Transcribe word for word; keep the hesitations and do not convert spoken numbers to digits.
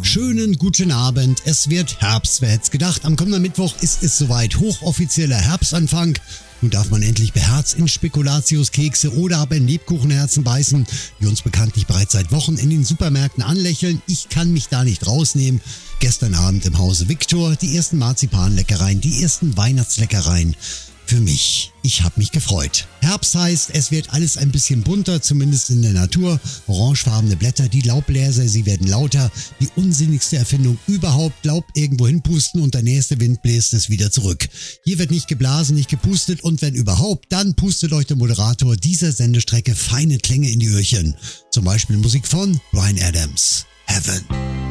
Schönen guten Abend, es wird Herbst, wer hätte es gedacht. Am kommenden Mittwoch ist es soweit, hochoffizieller Herbstanfang. Nun darf man endlich beherzt in Spekulatiuskekse oder aber in Lebkuchenherzen beißen, die uns bekanntlich bereits seit Wochen in den Supermärkten anlächeln. Ich kann mich da nicht rausnehmen. Gestern Abend im Hause Victor die ersten Marzipanleckereien, die ersten Weihnachtsleckereien. Für mich. Ich habe mich gefreut. Herbst heißt, es wird alles ein bisschen bunter, zumindest in der Natur. Orangefarbene Blätter, die Laubbläser, sie werden lauter. Die unsinnigste Erfindung überhaupt. Laub irgendwo hinpusten und der nächste Wind bläst es wieder zurück. Hier wird nicht geblasen, nicht gepustet und wenn überhaupt, dann pustet euch der Moderator dieser Sendestrecke feine Klänge in die Öhrchen. Zum Beispiel Musik von Bryan Adams. Heaven.